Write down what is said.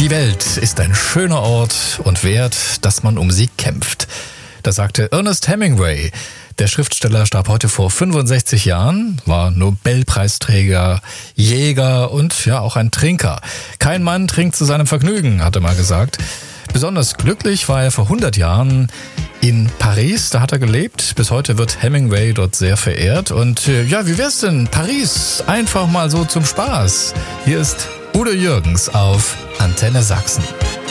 Die Welt ist ein schöner Ort und wert, dass man um sie kämpft. Das sagte Ernest Hemingway. Der Schriftsteller starb heute vor 65 Jahren, war Nobelpreisträger, Jäger und ja auch ein Trinker. Kein Mann trinkt zu seinem Vergnügen, hat er mal gesagt. Besonders glücklich war er vor 100 Jahren in Paris, da hat er gelebt. Bis heute wird Hemingway dort sehr verehrt. Und ja, wie wär's denn? Paris, einfach mal so zum Spaß. Hier ist Udo Jürgens auf Antenne Sachsen.